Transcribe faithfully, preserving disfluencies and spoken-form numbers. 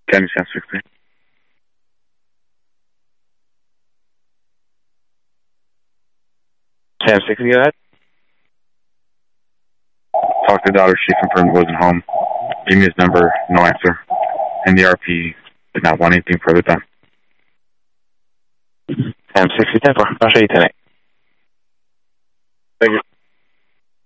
County Sam sixty. Sam sixty, go ahead. Talk to the daughter. She confirmed wasn't home. Give me his number. No answer. And the R P did not want anything further done. Sam sixty, ten four. I'll show you tonight. Thank you.